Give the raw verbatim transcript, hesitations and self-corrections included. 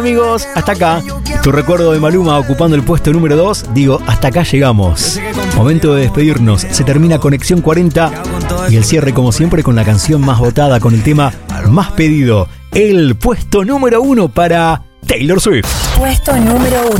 Amigos, hasta acá. Tu recuerdo de Maluma ocupando el puesto número dos. Digo, hasta acá llegamos. Momento de despedirnos. Se termina Conexión cuarenta. Y el cierre, como siempre, con la canción más votada, con el tema más pedido. El puesto número uno para Taylor Swift. Puesto número uno.